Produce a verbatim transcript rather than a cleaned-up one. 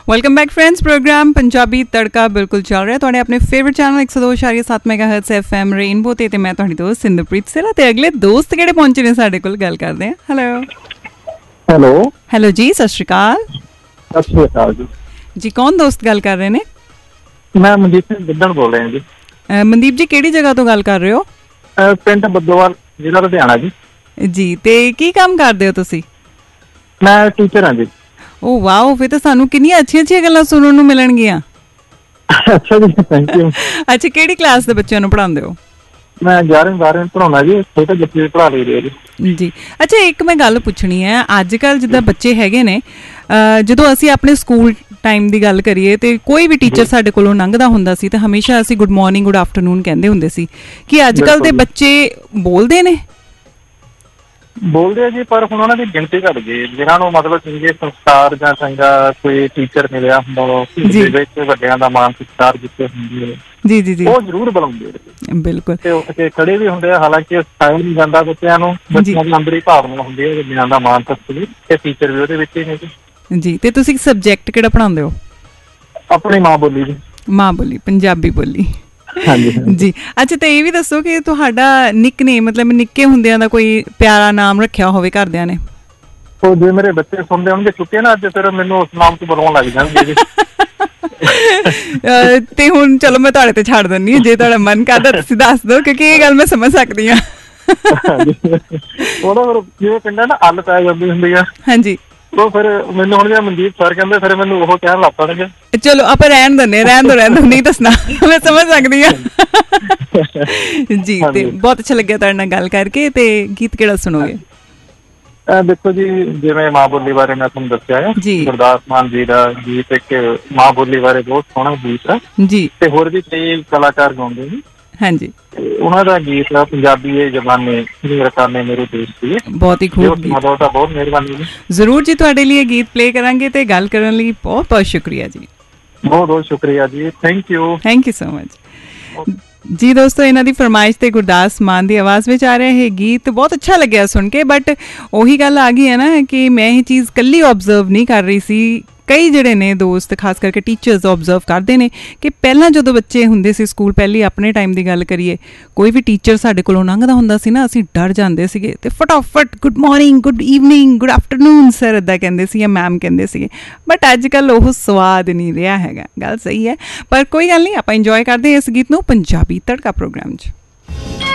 Welcome back friends. Programme Punjabi तड़का बिल्कुल चल रहा है तुहाडे अपने फेवरेट चैनल एक सौ दो इशारिया सत्त मेगाहर्ट्ज़ एफ एम रेनबो ते मैं तुहाडी दोस्त सिंधुप्रीत सिरा ते अगले दोस्त किहड़े पहुंचे ने साडे कोल गल करदे हैं। हेलो हेलो हेलो जी, सत श्री अकाल। सत श्री अकाल जी। जी कौन दोस्त गल कर रहे ने? मैं मनदीप सिंह गिੱਦੜ बोल रहा जी। अ, मनदीप जी किहड़ी जगह तो गल कर रहे हो? पिंड बद्दोवाल जिला लुधियाना जी। जी ते की काम करदे हो तुसी? मैं टीचर हाँ जी। ओ वाओ, फिर तो सानू कितनी अच्छी अच्छी गल्लां सुनने नूं मिलणगियां। अच्छा जी, थैंक यू। अच्छा, किहड़ी क्लास दे बच्चों नूं पढ़ांदे हो? मैं ग्यारहवीं बारहवीं पढ़ाउणा जी, छोटे बच्चे पढ़ा ली जी। जी अच्छा, एक मैं गल पुछनी है, अजकल जिद्दां बच्चे हैगे ने ਜਦੋਂ ਅਸੀਂ ਆਪਣੇ ਸਕੂਲ ਟਾਈਮ ਦੀ ਗੱਲ ਕਰੀਏ ਤੇ ਕੋਈ ਵੀ ਟੀਚਰ ਸਾਡੇ ਕੋਲੋਂ ਲੰਘਦਾ ਹੁੰਦਾ ਸੀ ਤੇ ਹਮੇਸ਼ਾ ਅਸੀਂ ਗੁੱਡ ਮਾਰਨਿੰਗ ਗੁੱਡ ਆਫਟਰਨੂਨ ਕਹਿੰਦੇ ਹੁੰਦੇ ਸੀ ਕਿ ਅੱਜਕੱਲ ਦੇ ਬੱਚੇ ਬੋਲਦੇ ਨੇ? ਬੋਲਦੇ ਆ ਜੀ, ਪਰ ਹੁਣ ਉਹਨਾਂ ਦੀ ਗਿਣਤੀ ਘਟ ਗਈ ਜਿਨ੍ਹਾਂ ਨੂੰ ਮਤਲਬ ਚੰਗੇ ਸੰਸਕਾਰ ਜਾਂ ਚੰਗਾ ਕੋਈ ਟੀਚਰ ਮਿਲਿਆ ਹੁੰਦਾ ਉਹਦੇ ਵਿੱਚ ਵੱਡਿਆਂ ਦਾ ਮਾਣ ਸਤਿਕਾਰ ਜਿੱਤੇ ਹੁੰਦੇ ਜੀ ਜੀ ਜੀ ਉਹ ਜ਼ਰੂਰ ਬੁਲਾਉਂਦੇ ਬਿਲਕੁਲ ਤੇ ਉੱਠ ਕੇ ਖੜੇ ਵੀ ਹੁੰਦੇ ਆ। ਹਾਲਾਂਕਿ ਸਿਖਾਇਆ ਨਹੀਂ ਜਾਂਦਾ ਬੱਚਿਆਂ ਨੂੰ, ਬੱਚਿਆਂ ਦੀ ਅੰਦਰ ਹੀ ਭਾਵਨਾ ਹੁੰਦੀ ਹੈ ਵੱਡਿਆਂ ਦਾ ਮਾਣ ਸਤਿਕਾਰ ਤੇ ਟੀਚਰ ਵੀ ਉਹਦੇ ਵਿੱਚ ਹੀ ਨੇ ਜੀ। ਜੀ ਤੇ ਤੁਸੀਂ ਸਬਜੈਕਟ ਕਿਹੜਾ ਪੜ੍ਹਾਉਂਦੇ ਹੋ? ਆਪਣੀ ਮਾਂ ਬੋਲੀ ਜੀ। ਮਾਂ ਬੋਲੀ, ਪੰਜਾਬੀ ਬੋਲੀ। ਹਾਂਜੀ ਜੀ ਅੱਛਾ, ਤੇ ਇਹ ਵੀ ਦੱਸੋ ਕਿ ਤੁਹਾਡਾ ਨਿਕਨੇਮ ਮਤਲਬ ਨਿੱਕੇ ਹੁੰਦਿਆਂ ਦਾ ਕੋਈ ਪਿਆਰਾ ਨਾਮ ਰੱਖਿਆ ਹੋਵੇ ਘਰਦਿਆਂ ਨੇ? ਉਹ ਜੇ ਮੇਰੇ ਬੱਚੇ ਸੁਣਦੇ ਹੋਣਗੇ ਛੁੱਟੀਆਂ ਨਾ ਅੱਜ, ਫਿਰ ਮੈਨੂੰ ਉਸ ਨਾਮ ਤੋਂ ਬੁਲਾਉਣ ਲੱਗ ਜਾਣਗੇ ਜੀ। ਤੇ ਹੁਣ ਚਲੋ ਮੈਂ ਤੁਹਾਡੇ ਤੇ ਛੱਡ ਦਿੰਦੀ ਹਾਂ, ਜੇ ਤੁਹਾਡਾ ਮਨ ਕਰਦਾ ਤੁਸੀਂ ਦੱਸ ਦਿਓ ਕਿਉਂਕਿ ਇਹ ਗੱਲ ਮੈਂ ਸਮਝ ਸਕਦੀ ਹਾਂ। ਉਹਦਾ ਫਿਰ ਜਿਵੇਂ ਪਿੰਡਾਂ ਨਾ ਅੱਲ ਪੈ ਜਾਂਦੀ ਹੁੰਦੀ ਆ। ਹਾਂਜੀ, ਉਹ ਫਿਰ ਮੈਨੂੰ ਹੁਣ ਜੇ ਮਨਦੀਪ ਸਰ ਕਹਿੰਦੇ ਫਿਰ ਮੈਨੂੰ ਉਹ ਕਹਿਣ ਲੱਗ ਪਣਗੇ। ਚਲੋ ਆਪਾਂ ਰਹਿਣ ਦਿੰਦੇ, ਰਹਿਣ ਦੋ ਰਹਿਣ ਦੋ, ਨਹੀਂ ਦੱਸਣਾ, ਮੈਂ ਸਮਝ ਸਕਦੀ ਹਾਂ। ਜੀ ਤੇ ਬਹੁਤ ਅੱਛਾ ਲੱਗਿਆ ਤੁਹਾਡੇ ਨਾਲ ਗੱਲ ਕਰਕੇ। ਤੇ ਗੀਤ ਕਿਹੜਾ ਸੁਣੋਗੇ? ਦੇਖੋ ਜੀ, ਜਿਵੇਂ ਮਾਂ ਬੋਲੀ ਬਾਰੇ ਮੈਂ ਤੁਹਾਨੂੰ ਦੱਸਿਆ ਹੈ, ਗੁਰਦਾਸ ਮਾਨ ਜੀ ਦਾ ਗੀਤ ਇੱਕ ਮਾਂ ਬੋਲੀ ਬਾਰੇ ਬਹੁਤ ਸੋਹਣਾ ਗੀਤ ਹੈ ਜੀ। ਤੇ ਹੋਰ ਵੀ ਕਈ ਕਲਾਕਾਰ ਗਾਉਂਦੇ ਨੇ। ਹਾਂਜੀ, ਉਹਨਾਂ ਦਾ ਗੀਤ ਆ ਪੰਜਾਬੀ ਇਹ ਜ਼ਮਾਨੇ ਰਕਾਨੇ ਮੇਰੇ ਦੇਸ਼ ਦੀ। ਬਹੁਤ ਹੀ ਖੂਬ ਗੀਤ, ਬਹੁਤ ਮਿਹਰਬਾਨੀ ਜੀ। ਜ਼ਰੂਰ ਜੀ, ਤੁਹਾਡੇ ਲਈ ਗੀਤ ਪਲੇ ਕਰਾਂਗੇ ਤੇ ਗੱਲ ਕਰਨ ਲਈ ਬਹੁਤ ਬਹੁਤ ਸ਼ੁਕਰੀਆ ਜੀ। ਬਹੁਤ ਬਹੁਤ ਸ਼ੁਕਰੀਆ ਜੀ, thank you thank you so much ਜੀ। ਦੋਸਤੋ, ਇਹਨਾਂ ਦੀ ਫਰਮਾਇਸ਼ ਤੇ ਗੁਰਦਾਸ ਮਾਨ ਦੀ ਆਵਾਜ਼ ਵਿੱਚ ਆ ਰਿਹਾ ਇਹ ਗੀਤ ਬਹੁਤ ਅੱਛਾ ਲੱਗਿਆ ਸੁਣ ਕੇ। ਬਟ ਉਹੀ ਗੱਲ ਆ ਗਈ ਹੈ ਨਾ ਕਿ ਮੈਂ ਇਹ ਚੀਜ਼ ਇਕੱਲੀ ਓਬਜ਼ਰਵ ਨਹੀਂ ਕਰ ਰਹੀ ਸੀ, ਕਈ ਜਿਹੜੇ ਨੇ ਦੋਸਤ ਖਾਸ ਕਰਕੇ ਟੀਚਰਸ ਓਬਜ਼ਰਵ ਕਰਦੇ ਨੇ ਕਿ ਪਹਿਲਾਂ ਜਦੋਂ ਬੱਚੇ ਹੁੰਦੇ ਸੀ ਸਕੂਲ, ਪਹਿਲੀ ਆਪਣੇ ਟਾਈਮ ਦੀ ਗੱਲ ਕਰੀਏ, ਕੋਈ ਵੀ ਟੀਚਰ ਸਾਡੇ ਕੋਲੋਂ ਲੰਘਦਾ ਹੁੰਦਾ ਸੀ ਨਾ, ਅਸੀਂ ਡਰ ਜਾਂਦੇ ਸੀਗੇ ਤੇ ਫਟਾਫਟ good morning good evening good afternoon sir ਇੱਦਾਂ ਕਹਿੰਦੇ ਸੀ ਜਾਂ ਮੈਮ ਕਹਿੰਦੇ ਸੀਗੇ। ਬਟ ਅੱਜ ਕੱਲ੍ਹ ਉਹ ਸਵਾਦ ਨਹੀਂ ਰਿਹਾ ਹੈਗਾ। ਗੱਲ ਸਹੀ ਹੈ, ਪਰ ਕੋਈ ਗੱਲ ਨਹੀਂ, ਆਪਾਂ ਇੰਜੋਏ ਕਰਦੇ ਹਾਂ ਇਸ ਗੀਤ ਨੂੰ ਪੰਜਾਬੀ ਤੜਕਾ ਪ੍ਰੋਗਰਾਮ 'ਚ।